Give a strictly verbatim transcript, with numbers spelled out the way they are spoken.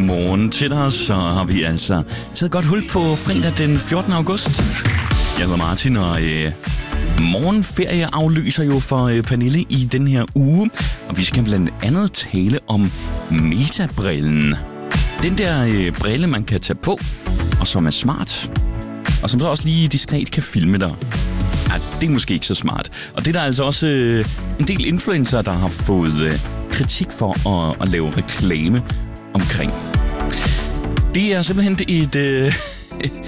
godmorgen til dig. Så har vi altså taget godt hul på fredag den fjortende august. Jeg hedder Martin, og øh, morgenferie aflyser jo for øh, Pernille i den her uge. Og vi skal blandt andet tale om Meta-brillen. Den der øh, brille, man kan tage på, og som er smart. Og som så også lige diskret kan filme dig. Ja, det er måske ikke så smart. Og det er der altså også øh, en del influencer, der har fået øh, kritik for at, at lave reklame omkring. Det er simpelthen et, øh,